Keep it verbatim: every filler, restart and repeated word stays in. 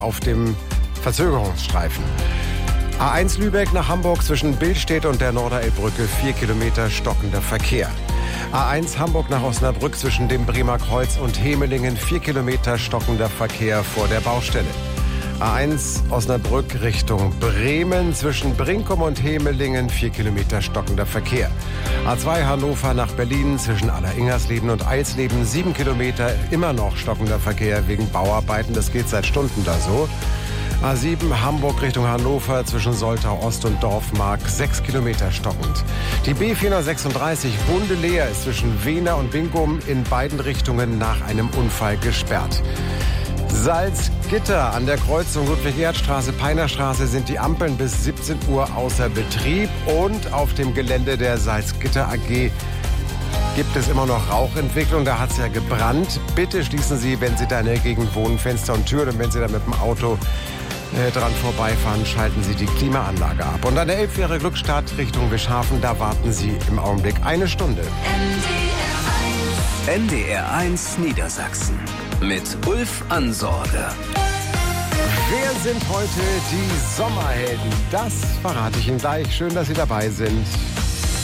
auf dem Verzögerungsstreifen. A eins Lübeck nach Hamburg zwischen Billstedt und der Norderelbbrücke, vier Kilometer stockender Verkehr. A eins Hamburg nach Osnabrück zwischen dem Bremer Kreuz und Hemelingen, vier Kilometer stockender Verkehr vor der Baustelle. A eins Osnabrück Richtung Bremen zwischen Brinkum und Hemelingen, vier Kilometer stockender Verkehr. A zwei Hannover nach Berlin zwischen Aller-Ingersleben und Eisleben, sieben Kilometer immer noch stockender Verkehr wegen Bauarbeiten. Das geht seit Stunden da so. A sieben Hamburg Richtung Hannover zwischen Soltau Ost und Dorfmark, sechs Kilometer stockend. Die B vierhundertsechsunddreißig Bundeleer ist zwischen Wehner und Bingum in beiden Richtungen nach einem Unfall gesperrt. Salzgitter an der Kreuzung Ludwig-Erhard-Straße-Peinerstraße sind die Ampeln bis siebzehn Uhr außer Betrieb. Und auf dem Gelände der Salzgitter A G gibt es immer noch Rauchentwicklung. Da hat es ja gebrannt. Bitte schließen Sie, wenn Sie da in der Gegend wohnen, Fenster und Türen. Und wenn Sie da mit dem Auto äh, dran vorbeifahren, schalten Sie die Klimaanlage ab. Und an der Elbfähre Glückstadt Richtung Wischhafen, da warten Sie im Augenblick eine Stunde. N D R eins Niedersachsen mit Ulf Ansorge. Wer sind heute die Sommerhelden? Das verrate ich Ihnen gleich. Schön, dass Sie dabei sind.